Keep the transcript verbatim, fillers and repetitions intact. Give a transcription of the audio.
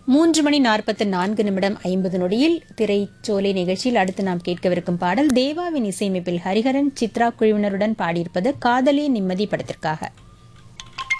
மூன்று மணி நாற்பத்தி நான்கு நிமிடம் ஐம்பது நொடியில் திரைச்சோலை நிகழ்ச்சியில் அடுத்து நாம் கேட்கவிருக்கும் பாடல் தேவாவின் இசையமைப்பில் ஹரிஹரன் சித்ரா குழுவினருடன் பாடியிருப்பது காதலே நிம்மதி படத்திற்காக.